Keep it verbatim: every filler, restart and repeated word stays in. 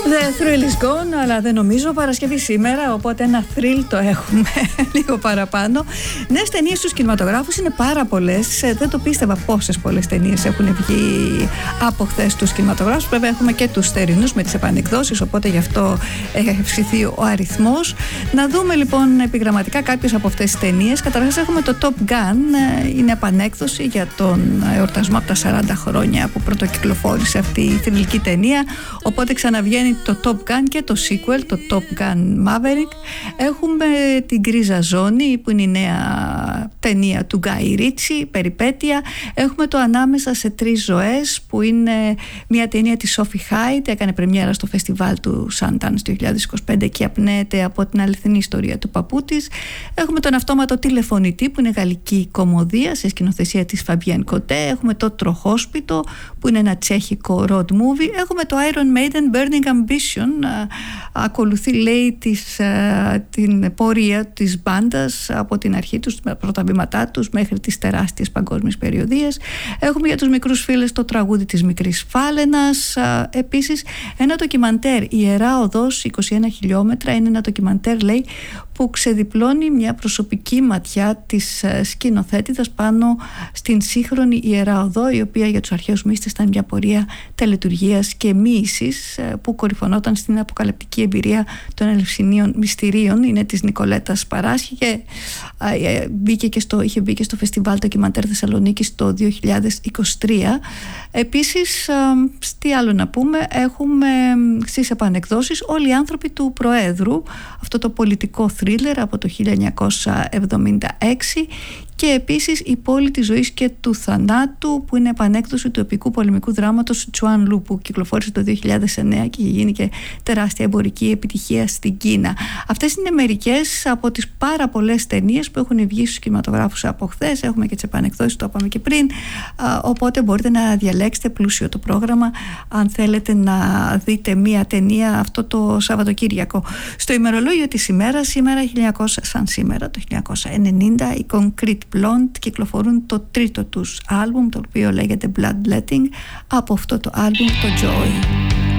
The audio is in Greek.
The thrill is gone, αλλά δεν νομίζω. Παρασκευή σήμερα, οπότε ένα thrill το έχουμε λίγο παραπάνω. Νέες ταινίες στους κινηματογράφους είναι πάρα πολλές. Δεν το πίστευα πόσες πολλές ταινίες έχουν βγει από χθες στους κινηματογράφους. Βέβαια, έχουμε και τους θερινούς με τις επανεκδόσεις, οπότε γι' αυτό έχει αυξηθεί ο αριθμός. Να δούμε λοιπόν επιγραμματικά κάποιες από αυτές τις ταινίες. Καταρχάς, έχουμε το Top Gun. Είναι επανέκδοση για τον εορτασμό από τα σαράντα χρόνια που πρωτοκυκλοφόρησε αυτή η θρυλική ταινία. Οπότε ξαναβγαίνει το Top Gun και το sequel, το Top Gun Maverick. Έχουμε την Γκρίζα Ζώνη, που είναι η νέα ταινία του Γκάι Ρίτσι, περιπέτεια. Έχουμε το Ανάμεσα σε τρεις ζωές, που είναι μια ταινία της Σόφι Χάιτ. Έκανε πρεμιέρα στο φεστιβάλ του Sundance το δύο χιλιάδες είκοσι πέντε και απνέεται από την αληθινή ιστορία του παππού της. Έχουμε τον Αυτόματο Τηλεφωνητή, που είναι γαλλική κομμωδία σε σκηνοθεσία της Φαμπιέν Κοτέ. Έχουμε το Τροχόσπιτο, που είναι ένα τσέχικο road movie. Έχουμε το Iron Maiden Burning Ambition. Ακολουθεί, λέει, της, την πορεία της μπάντας από την αρχή τους, με πρώτα βήματά τους μέχρι τις τεράστιες παγκόσμιες περιοδίες. Έχουμε για τους μικρούς φίλους το Τραγούδι της Μικρής Φάλαινας. Επίσης ένα ντοκιμαντέρ, Ιερά Οδός είκοσι ένα χιλιόμετρα. Είναι ένα ντοκιμαντέρ, λέει, που ξεδιπλώνει μια προσωπική ματιά της σκηνοθέτηδας πάνω στην σύγχρονη Ιερά Οδό, η οποία για τους αρχαίους μύστες ήταν μια πορεία τελετουργίας και μοίησης που κορυφωνόταν στην αποκαλυπτική εμπειρία των Ελευσινίων μυστηρίων. Είναι της Νικολέτας Παράσχη και μπήκε και στο, είχε μπει και στο φεστιβάλ ντοκιμαντέρ Θεσσαλονίκης το δύο χιλιάδες είκοσι τρία. Επίσης, τι άλλο να πούμε, έχουμε στις επανεκδόσεις Όλοι οι άνθρωποι του Προέδρου, αυτό το πολιτικό θρίλερ από το χίλια εννιακόσια εβδομήντα έξι, και επίσης Η πόλη της ζωής και του θανάτου, που είναι επανέκδοση του επικού πολεμικού δράματος Τσουάν Λου, που κυκλοφόρησε το δύο χιλιάδες εννέα και είχε γίνει και τεράστια εμπορική επιτυχία στην Κίνα. Αυτές είναι μερικές από τις πάρα πολλές ταινίες που έχουν βγει στους κινηματογράφους από χθες. Έχουμε και τις επανεκδόσεις, το είπαμε και πριν, οπότε μπορείτε να διαλέξετε, πλούσιο το πρόγραμμα, αν θέλετε να δείτε μία ταινία αυτό το Σαββατοκύριακο. Στο ημερολόγιο της ημέρας, σήμερα χίλια εννιακόσια, σαν σήμερα το χίλια εννιακόσια ενενήντα, οι Concrete Blonde κυκλοφορούν το τρίτο τους άλμπουμ, το οποίο λέγεται Bloodletting. Από αυτό το άλμπουμ το Joy.